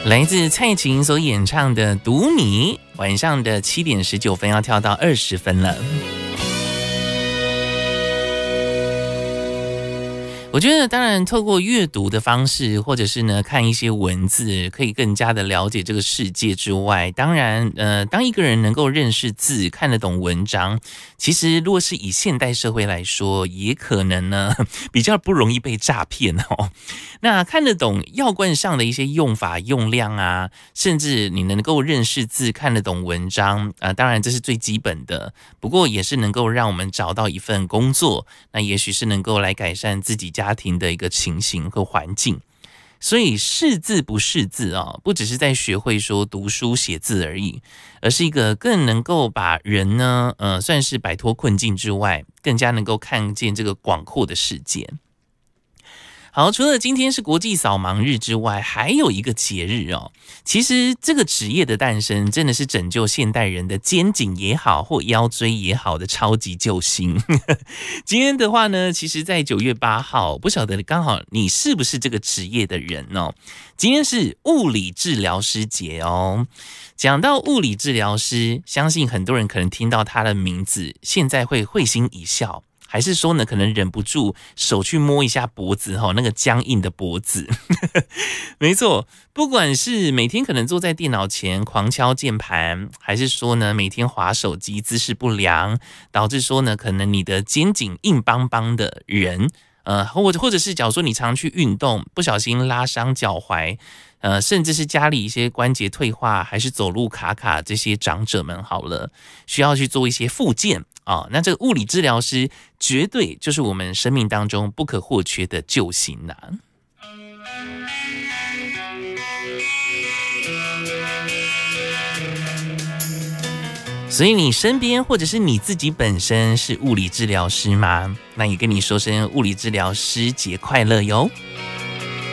来自蔡琴所演唱的《读你》，晚上的7点19分要跳到20分了。我觉得当然透过阅读的方式，或者是呢看一些文字，可以更加的了解这个世界之外，当然当一个人能够认识字，看得懂文章，其实如果是以现代社会来说，也可能呢比较不容易被诈骗哦。那看得懂药罐上的一些用法用量啊，甚至你能够认识字，看得懂文章当然这是最基本的，不过也是能够让我们找到一份工作，那也许是能够来改善自己家庭的一个情形和环境。所以识字不识字不只是在学会说读书写字而已，而是一个更能够把人呢算是摆脱困境之外，更加能够看见这个广阔的世界。好，除了今天是国际扫盲日之外，还有一个节日其实这个职业的诞生真的是拯救现代人的肩颈也好或腰椎也好的超级救星。今天的话呢，其实在9月8号，不晓得刚好你是不是这个职业的人今天是物理治疗师节讲到物理治疗师，相信很多人可能听到他的名字，现在会会心一笑，还是说呢，可能忍不住手去摸一下脖子那个僵硬的脖子。没错，不管是每天可能坐在电脑前狂敲键盘，还是说呢每天滑手机姿势不良，导致说呢可能你的肩颈硬邦邦的人，或者是假如说你常去运动，不小心拉伤脚踝，甚至是家里一些关节退化，还是走路卡卡，这些长者们好了，需要去做一些复健那这个物理治疗师绝对就是我们生命当中不可或缺的救星所以你身边或者是你自己本身是物理治疗师吗？那也跟你说声物理治疗师节快乐哟。